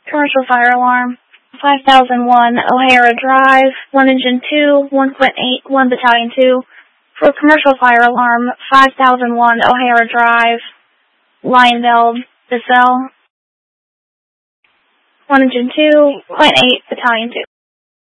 Commercial fire alarm, 5001 O'Hara Drive, 1 Engine 2, 1.8, 1 Battalion 2. For commercial fire alarm, 5001 O'Hara Drive, Lionville, Bissell, 1 Engine 2, 0.8 Battalion 2.